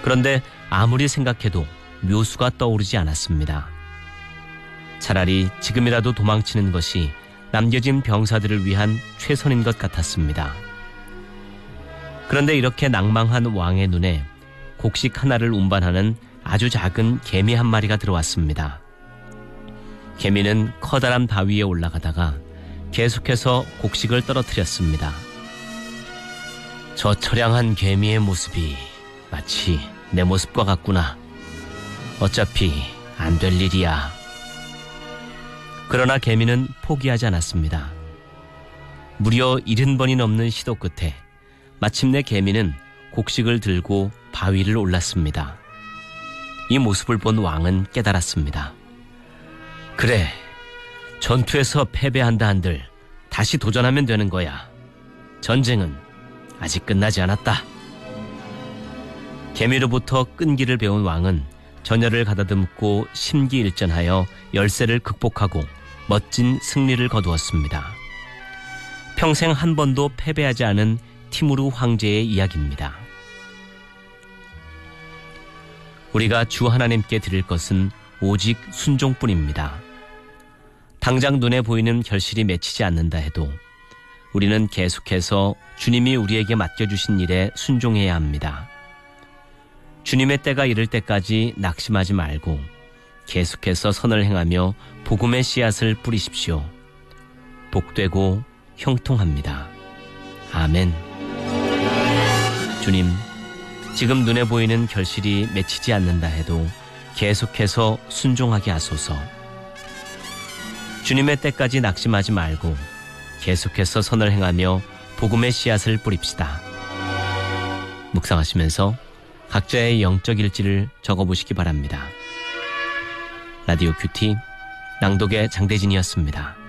그런데 아무리 생각해도 묘수가 떠오르지 않았습니다. 차라리 지금이라도 도망치는 것이 남겨진 병사들을 위한 최선인 것 같았습니다. 그런데 이렇게 낭망한 왕의 눈에 곡식 하나를 운반하는 아주 작은 개미 한 마리가 들어왔습니다. 개미는 커다란 바위에 올라가다가 계속해서 곡식을 떨어뜨렸습니다. 저 처량한 개미의 모습이 마치 내 모습과 같구나. 어차피 안 될 일이야. 그러나 개미는 포기하지 않았습니다. 무려 70번이 넘는 시도 끝에 마침내 개미는 곡식을 들고 바위를 올랐습니다. 이 모습을 본 왕은 깨달았습니다. 그래, 전투에서 패배한다 한들 다시 도전하면 되는 거야. 전쟁은 아직 끝나지 않았다. 개미로부터 끈기를 배운 왕은 전열을 가다듬고 심기일전하여 열세를 극복하고 멋진 승리를 거두었습니다. 평생 한 번도 패배하지 않은 티무르 황제의 이야기입니다. 우리가 주 하나님께 드릴 것은 오직 순종뿐입니다. 당장 눈에 보이는 결실이 맺히지 않는다 해도 우리는 계속해서 주님이 우리에게 맡겨주신 일에 순종해야 합니다. 주님의 때가 이를 때까지 낙심하지 말고 계속해서 선을 행하며 복음의 씨앗을 뿌리십시오. 복되고 형통합니다. 아멘. 주님, 지금 눈에 보이는 결실이 맺히지 않는다 해도 계속해서 순종하게 하소서. 주님의 때까지 낙심하지 말고 계속해서 선을 행하며 복음의 씨앗을 뿌립시다. 묵상하시면서 각자의 영적 일지를 적어보시기 바랍니다. 라디오 큐티 낭독의 장대진이었습니다.